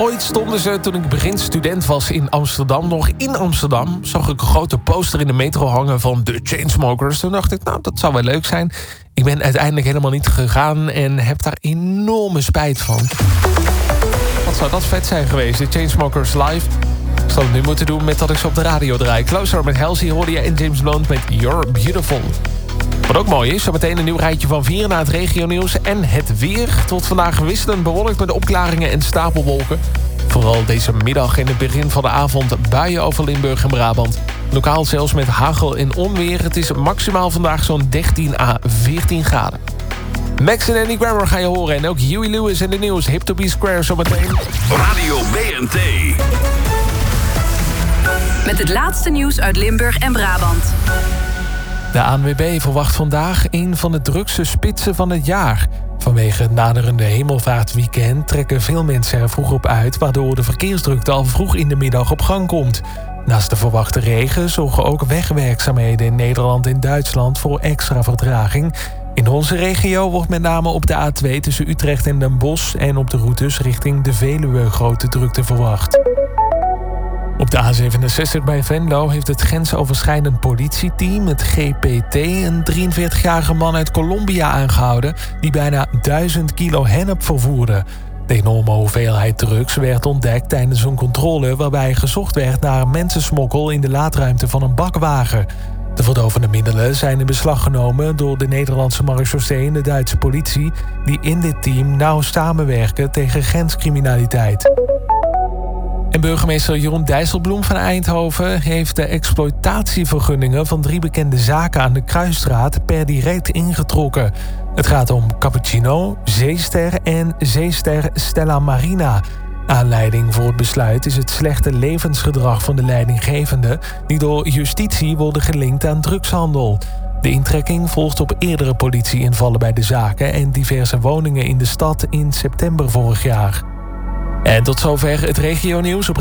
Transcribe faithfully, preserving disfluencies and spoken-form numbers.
Ooit stonden ze, toen ik begin student was in Amsterdam... nog in Amsterdam, zag ik een grote poster in de metro hangen van The Chainsmokers. Toen dacht ik, nou, dat zou wel leuk zijn. Ik ben uiteindelijk helemaal niet gegaan en heb daar enorme spijt van. Wat zou dat vet zijn geweest, The Chainsmokers live... Ik zal het nu moeten doen met dat ik ze op de radio draai. Closer met Halsey, hoorde je en James Blunt met You're Beautiful. Wat ook mooi is, zo meteen een nieuw rijtje van vier na het regionieuws en het weer. Tot vandaag wisselend bewolkt met opklaringen en stapelwolken. Vooral deze middag en het begin van de avond buien over Limburg en Brabant. Lokaal zelfs met hagel en onweer. Het is maximaal vandaag zo'n dertien à veertien graden. Max en Andy Grammer ga je horen. En ook Huey Lewis en de nieuws Hip to be Square zometeen. Radio B N T. Met het laatste nieuws uit Limburg en Brabant. De A N W B verwacht vandaag een van de drukste spitsen van het jaar. Vanwege het naderende hemelvaartweekend trekken veel mensen er vroeg op uit... waardoor de verkeersdrukte al vroeg in de middag op gang komt. Naast de verwachte regen zorgen ook wegwerkzaamheden in Nederland en Duitsland voor extra vertraging. In onze regio wordt met name op de A twee tussen Utrecht en Den Bosch... en op de routes richting de Veluwe grote drukte verwacht. Op de A zevenenzestig bij Venlo heeft het grensoverschrijdend politieteam, het G P T, een drieënveertigjarige man uit Colombia aangehouden die bijna duizend kilo hennep vervoerde. De enorme hoeveelheid drugs werd ontdekt tijdens een controle waarbij gezocht werd naar mensensmokkel in de laadruimte van een bakwagen. De verdovende middelen zijn in beslag genomen door de Nederlandse marechaussee en de Duitse politie die in dit team nauw samenwerken tegen grenscriminaliteit. En burgemeester Jeroen Dijsselbloem van Eindhoven heeft de exploitatievergunningen van drie bekende zaken aan de Kruisstraat per direct ingetrokken. Het gaat om Cappuccino, Zeester en Zeester Stella Marina. Aanleiding voor het besluit is het slechte levensgedrag van de leidinggevenden die door justitie worden gelinkt aan drugshandel. De intrekking volgt op eerdere politieinvallen bij de zaken en diverse woningen in de stad in september vorig jaar. En tot zover het regionieuws op